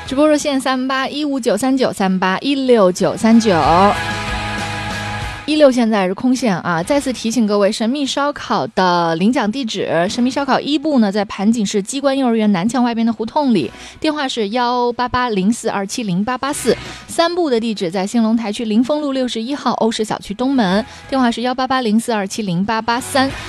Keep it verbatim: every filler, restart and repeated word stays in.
直播热线三八一五九三九三八一六九三九。一六现在是空线啊！再次提醒各位，神秘烧烤的领奖地址：神秘烧烤一部呢，在盘锦市机关幼儿园南墙外边的胡同里，电话是幺八八零四二七零八八四；三部的地址在兴隆台区临风路六十一号欧式小区东门，电话是幺八八零四二七零八八三。